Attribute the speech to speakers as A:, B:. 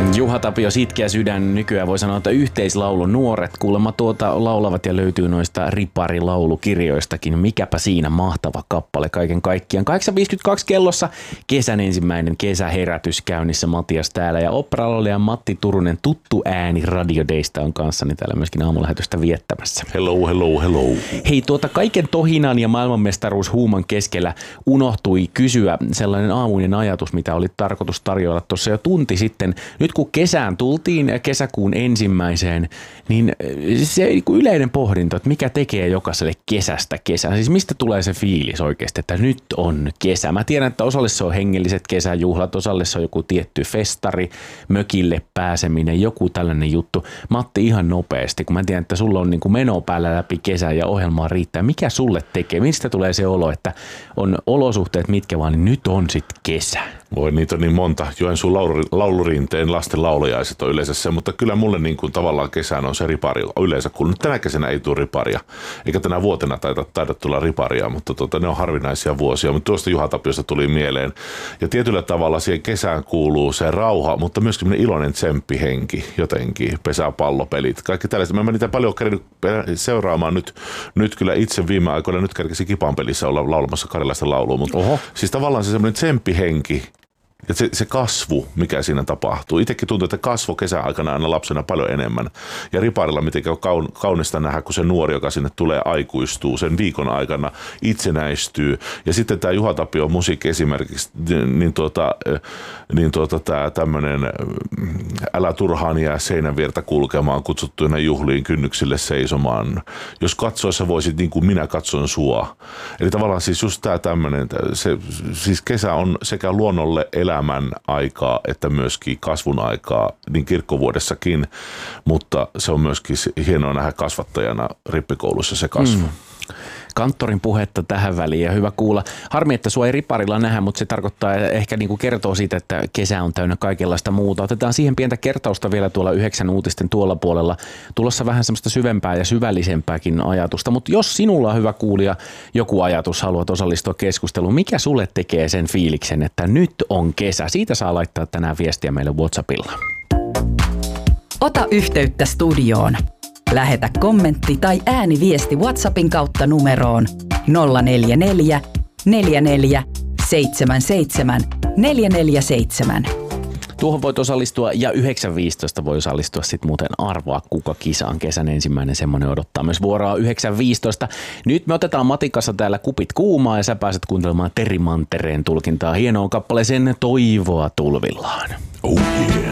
A: Juha Tapio, Sitkeä sydän, nykyään voi sanoa, että yhteislaulu. Nuoret kuulemma laulavat ja löytyy noista riparilaulukirjoistakin. Mikäpä siinä mahtava kappale kaiken kaikkiaan. 8.52 kellossa kesän ensimmäinen kesäherätys käynnissä. Matias täällä ja oopperalaulaja Matti Turunen, tuttu ääni Radio Daysta, on kanssani täällä myöskin aamulähetystä viettämässä.
B: Hello, hello, hello.
A: Hei, kaiken tohinan ja maailmanmestaruushuuman keskellä unohtui kysyä sellainen aamuinen ajatus, mitä oli tarkoitus tarjoilla tuossa jo tunti sitten. Nyt kun kesään tultiin, kesäkuun ensimmäiseen, niin se yleinen pohdinta, että mikä tekee jokaiselle kesästä kesän. Siis mistä tulee se fiilis oikeasti, että nyt on kesä. Mä tiedän, että osalle se on hengelliset kesäjuhlat, osalle se on joku tietty festari, mökille pääseminen, joku tällainen juttu. Matti, ihan nopeasti, kun mä tiedän, että sulla on niin kuin meno päällä läpi kesän ja ohjelmaa riittää. Mikä sulle tekee? Mistä tulee se olo, että on olosuhteet mitkä vaan, niin nyt on sitten kesä?
B: Voi, niitä on niin monta. Joensuun laulurinteen lasten laulajaiset on yleensä se, mutta kyllä mulle niin kuin tavallaan kesään on se ripari yleensä, kun nyt tänä kesänä ei tule riparia, eikä tänä vuotena taida tulla riparia, mutta ne on harvinaisia vuosia, mutta tuosta Juha Tapiosta tuli mieleen. Ja tietyllä tavalla siihen kesään kuuluu se rauha, mutta myöskin iloinen tsemppihenki jotenkin, pesäpallopelit, kaikki tällaiset. Mä niitä paljon kerinyt seuraamaan nyt kyllä itse viime aikoina, nyt kerkesi Kipan pelissä olla laulamassa karjalaista laulua, mutta siis tavallaan se semmoinen tsemppihenki, ja se kasvu, mikä siinä tapahtuu. Itsekin tuntuu, että kasvo kesäaikana aina lapsena paljon enemmän. Ja riparilla mitenkään kaunista nähdä, kun se nuori, joka sinne tulee, aikuistuu. Sen viikon aikana itsenäistyy. Ja sitten tämä Juha Tapion musiikki esimerkiksi, tämä tämmöinen älä turhaan jää seinän viertä kulkemaan, kutsuttuina juhliin kynnyksille seisomaan. Jos katsoessa voisit niin kuin minä katson sua. Eli tavallaan siis just tämä tämmöinen, siis kesä on sekä luonnolle elämän aikaa, että myöskin kasvun aikaa, niin kirkkovuodessakin, mutta se on myöskin hienoa nähdä kasvattajana rippikoulussa se kasvu.
A: Kanttorin puhetta tähän väliin ja hyvä kuulla. Harmi, että sua ei riparilla nähdä, mutta se tarkoittaa ehkä niin kuin kertoo siitä, että kesä on täynnä kaikenlaista muuta. Otetaan siihen pientä kertausta vielä tuolla 9 uutisten tuolla puolella. Tulossa vähän semmoista syvempää ja syvällisempääkin ajatusta, mutta jos sinulla on hyvä kuulija joku ajatus, haluat osallistua keskusteluun, mikä sulle tekee sen fiiliksen, että nyt on kesä? Siitä saa laittaa tänään viestiä meille WhatsAppilla.
C: Ota yhteyttä studioon. Lähetä kommentti tai ääniviesti WhatsAppin kautta numeroon 044 44 77 447.
A: Tuohon voit osallistua ja 9.15 voi osallistua sitten muuten arvaa, kuka kisaan kesän ensimmäinen semmoinen odottaa myös vuoroa 9.15. Nyt me otetaan Matikassa täällä kupit kuumaa ja sä pääset kuuntelemaan Terri Mantereen tulkintaa hienoon kappaleeseen Toivoa tulvillaan.
B: Oh yeah.